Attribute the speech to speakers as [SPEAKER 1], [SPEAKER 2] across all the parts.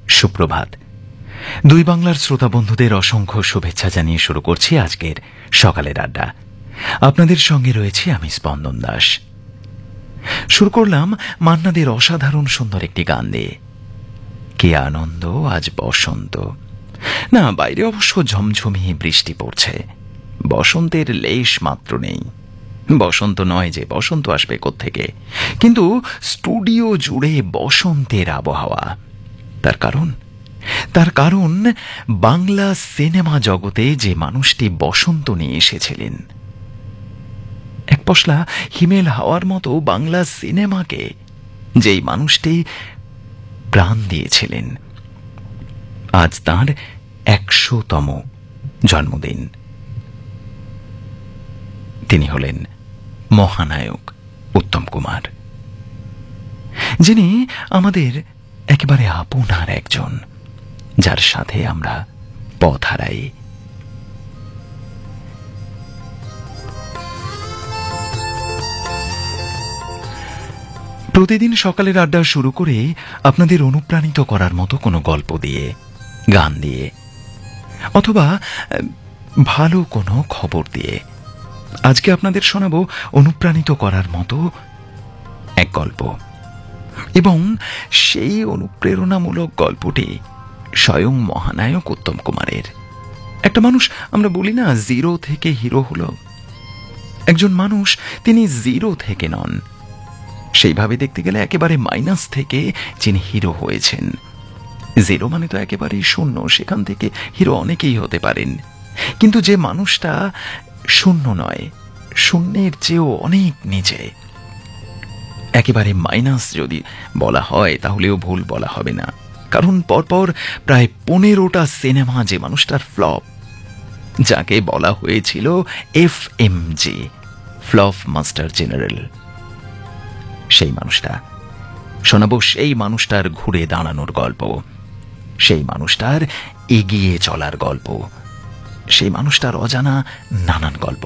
[SPEAKER 1] সুপ্রভাত। দুই বাংলার শ্রোতা বন্ধুদের অসংখ্য শুভেচ্ছা জানিয়ে শুরু করছি আজকের সকালের আড্ডা। আপনাদের সঙ্গে রয়েছি আমি স্পন্দন দাস। শুরু করলাম মান্নাদের অসাধারণ সুন্দর একটি গান দিয়ে। কি আনন্দ আজ বসন্ত। না, বাইরে অবশ্য ঝমঝমিয়ে বৃষ্টি পড়ছে, বসন্তের লেশ মাত্র নেই। বসন্ত নয় যে, বসন্ত আসবে কোত্থেকে, কিন্তু স্টুডিও জুড়ে বসন্তের আবহাওয়া। তার কারণ বাংলা সিনেমা জগতে যে মানুষটি বসন্ত নিয়ে এসেছিলেন, এক পশলা হিমেল হাওয়ার মতো বাংলা সিনেমাকে যেই মানুষটি প্রাণ দিয়েছিলেন, আজ তাঁর ১০০তম জন্মদিন। তিনি হলেন মহানায়ক উত্তম কুমার, যিনি আমাদের একেবারে আপনার একজন, যার সাথে আমরা পথ হারাই। প্রতিদিন সকালের আড্ডা শুরু করে আপনাদের অনুপ্রাণিত করার মতো কোনো গল্প দিয়ে, গান দিয়ে, অথবা ভালো কোনো খবর দিয়ে। আজকে আপনাদের শোনাবো অনুপ্রাণিত করার মতো এক গল্প, এবং সেই অনুপ্রেরণামূলক গল্পটি স্বয়ং মহানায়ক উত্তম কুমারের। একটা মানুষ, আমরা বলি না জিরো থেকে হিরো হলো, একজন মানুষ তিনি জিরো থেকে নন, সেইভাবে দেখতে গেলে একেবারে মাইনাস থেকে যিনি হিরো হয়েছেন। জিরো মানে তো একেবারেই শূন্য, সেখান থেকে হিরো অনেকেই হতে পারেন, কিন্তু যে মানুষটা শূন্য নয়, শূন্যের চেয়েও অনেক নিচে, একেবারে মাইনাস যদি বলা হয় তাহলেও ভুল বলা হবে না, কারণ পরপর প্রায় ১৫টা সিনেমা যে মানুষটার ফ্লপ, যাকে বলা হয়েছিল FMJ, ফ্লপ মাস্টার জেনারেল, সেই মানুষটা শোনাবো, সেই মানুষটার ঘুরে দাঁড়ানোর গল্প, সেই মানুষটার এগিয়ে চলার গল্প, সেই মানুষটার অজানা নানান গল্প।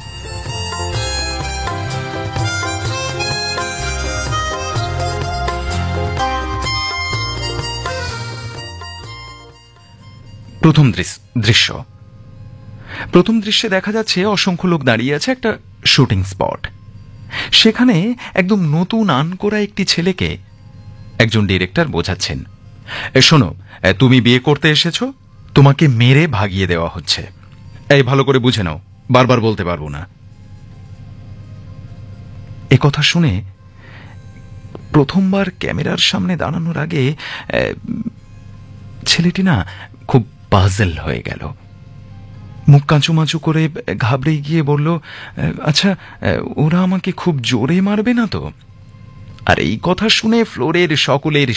[SPEAKER 1] প্রথম দৃশ্যে দেখা যাচ্ছে অসংখ্য লোক দাঁড়িয়ে আছে একটা শুটিং স্পট। সেখানে একদম নতুন আনকোরা একটি ছেলেকে একজন ডিরেক্টর বোঝাচ্ছেন, শোনো, তুমি বিয়ে করতে এসেছো, তোমাকে মেরে ভাগিয়ে দেওয়া হচ্ছে, এই ভালো করে বুঝে নাও, বারবার বলতে পারবো না। এ কথা শুনে প্রথমবার ক্যামেরার সামনে দাঁড়ানোর আগে ছেলেটি না খুব পাজল হয়ে গেল। মুখ কাঁচুমাচু করে ঘাবড়ে গিয়ে বলল, আচ্ছা, ওরা আমাকে খুব জোরে মারবে না তো? আর এই কথা শুনে ফ্লোরের সকলের